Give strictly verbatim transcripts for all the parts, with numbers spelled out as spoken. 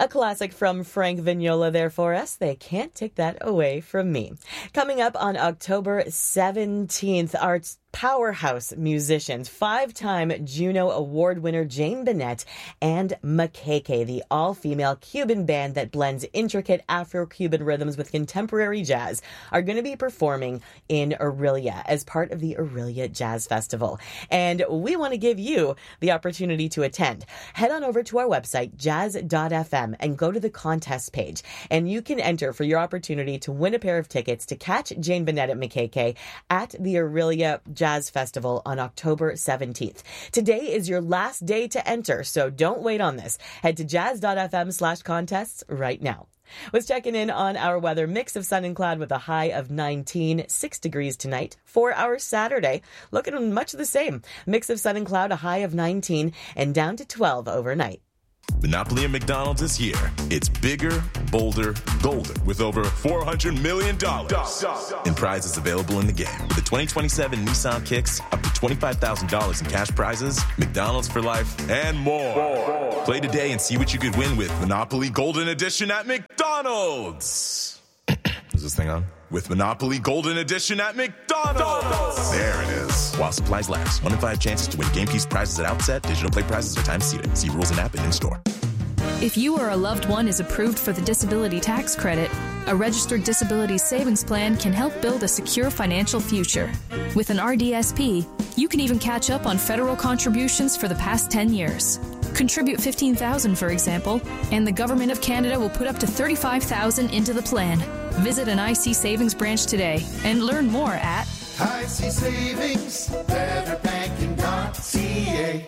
A classic from Frank Vignola there for us. They can't take that away from me. Coming up on October seventeenth, our powerhouse musicians, five-time Juno Award winner Jane Bennett and Makeke, the all-female Cuban band that blends intricate Afro-Cuban rhythms with contemporary jazz, are going to be performing in Orillia as part of the Orillia Jazz Festival. And we want to give you the opportunity to attend. Head on over to our website, jazz dot f m, and go to the contest page. And you can enter for your opportunity to win a pair of tickets to catch Jane Bennett and Makeke at the Orillia Jazz Festival on October seventeenth. Today is your last day to enter, so don't wait on this. Head to jazz dot f m slash contests right now. Was checking in on our weather. Mix of sun and cloud with a high of nineteen, six degrees tonight. For our Saturday, looking much the same. Mix of sun and cloud, a high of nineteen, and down to twelve overnight. Monopoly at McDonald's is here. It's bigger, bolder, golder with over four hundred million dollars in prizes available in the game. With the twenty twenty-seven Nissan Kicks, up to twenty-five thousand dollars in cash prizes, McDonald's for life, and more. more. Play today and see what you could win with Monopoly Golden Edition at McDonald's. Is this thing on? With Monopoly Golden Edition at McDonald's. There it is. While supplies last. One in five chances to win game piece prizes at outset. Digital play prizes are time seated. See rules and app and in-store. If you or a loved one is approved for the disability tax credit, a registered disability savings plan can help build a secure financial future. With an R D S P, you can even catch up on federal contributions for the past ten years. Contribute fifteen thousand dollars, for example, and the Government of Canada will put up to thirty-five thousand dollars into the plan. Visit an I C Savings branch today and learn more at I C Savings, better banking dot c a.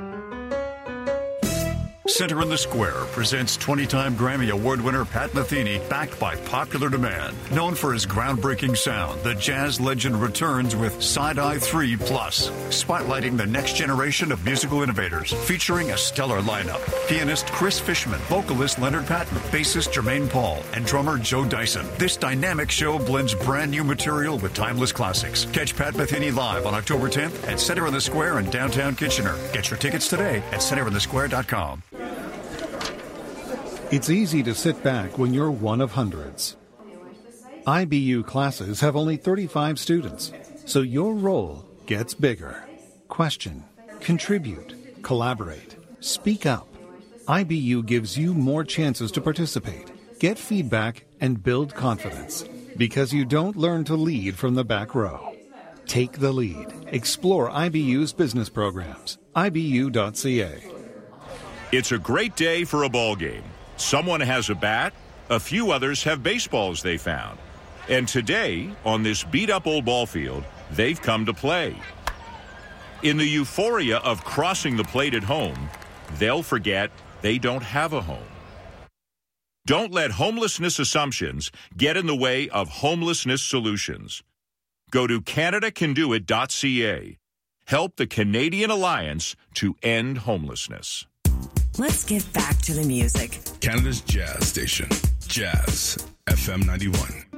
Center in the Square presents twenty-time Grammy Award winner Pat Metheny, backed by popular demand. Known for his groundbreaking sound, the jazz legend returns with Side-Eye three Plus, spotlighting the next generation of musical innovators, featuring a stellar lineup. Pianist Chris Fishman, vocalist Leonard Patton, bassist Jermaine Paul, and drummer Joe Dyson. This dynamic show blends brand new material with timeless classics. Catch Pat Metheny live on October tenth at Center in the Square in downtown Kitchener. Get your tickets today at center in the square dot com. It's easy to sit back when you're one of hundreds. I B U classes have only thirty-five students, so your role gets bigger. Question, contribute, collaborate, speak up. I B U gives you more chances to participate, get feedback, and build confidence, because you don't learn to lead from the back row. Take the lead. Explore I B U's business programs. I B U dot c a. It's a great day for a ball game. Someone has a bat, a few others have baseballs they found. And today, on this beat-up old ball field, they've come to play. In the euphoria of crossing the plate at home, they'll forget they don't have a home. Don't let homelessness assumptions get in the way of homelessness solutions. Go to canada can do it dot c a. Help the Canadian Alliance to end homelessness. Let's get back to the music. Canada's Jazz Station, Jazz F M ninety-one.